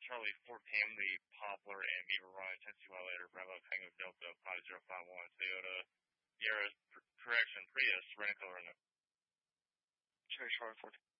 Charlie 4 Family, Poplar, and Beaver Run, Tennessee Violator, Bravo, Tango Delta, 5051, Toyota, Yaris, Correction, Prius, Rental, Cherry Charlie 14.